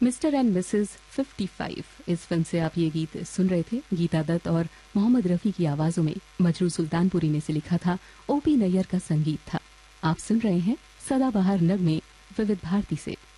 Mister and Mrs 55 इस film से आप ये गीत सुन रहे थे। गीता दत्त और मोहम्मद रफी की आवाजों में मजरू सुल्तानपुरी ने इसे लिखा था। ओपी नैयर का संगीत था। आप सुन रहे हैं सदाबहार नगमे विविध भारती से।